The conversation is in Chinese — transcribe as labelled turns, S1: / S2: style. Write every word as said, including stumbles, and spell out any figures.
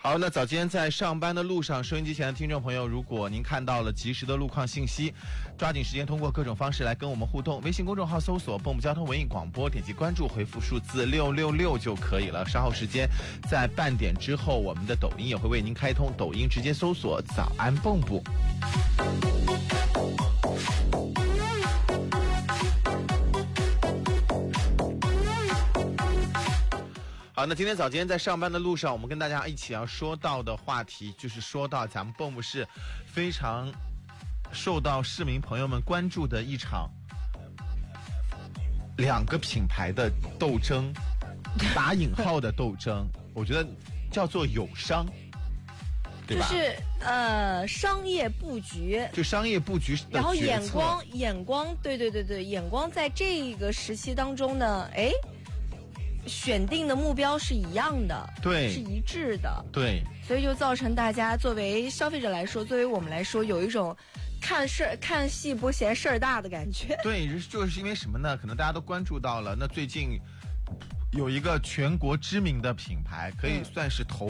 S1: 好，那早间在上班的路上，收音机前的听众朋友，如果您看到了及时的路况信息，抓紧时间通过各种方式来跟我们互动。微信公众号搜索蚌埠交通文艺广播，点击关注，回复数字六六六就可以了。稍后时间在半点之后，我们的抖音也会为您开通，抖音直接搜索早安蚌埠。好，那今天早间在上班的路上，我们跟大家一起要说到的话题，就是说到咱们蚌埠市非常受到市民朋友们关注的一场两个品牌的斗争，打引号的斗争，我觉得叫做友商，对吧？
S2: 就是呃商业布局，
S1: 就商业布局的决策，
S2: 然后眼光眼光，对对对对，眼光在这个时期当中呢，哎。选定的目标是一样的，
S1: 对，
S2: 是一致的，
S1: 对，
S2: 所以就造成大家作为消费者来说，作为我们来说，有一种看事儿看戏不嫌事儿大的感觉。
S1: 对，就是因为什么呢？可能大家都关注到了，那最近有一个全国知名的品牌，可以算是头。